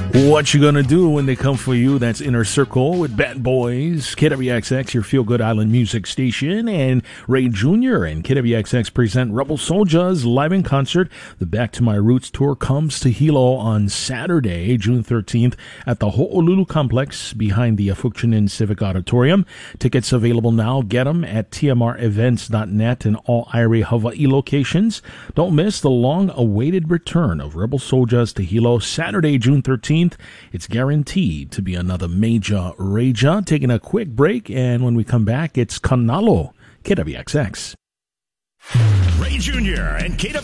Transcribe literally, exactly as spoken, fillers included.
What you gonna do when they come for you? That's Inner Circle with Bad Boys. K W X X, your feel-good island music station, and Ray Junior and K W X X present Rebel Souljas live in concert. The Back to My Roots tour comes to Hilo on Saturday, June thirteenth at the Ho'olulu Complex behind the Afukchinin Civic Auditorium. Tickets available now. Get them at T M R events dot net and all Irie Hawaii locations. Don't miss the long-awaited return of Rebel Souljas to Hilo Saturday, June thirteenth. It's guaranteed to be another major rager. Taking a quick break, and when we come back, it's Kanalo, K W X X. Ray Junior and K W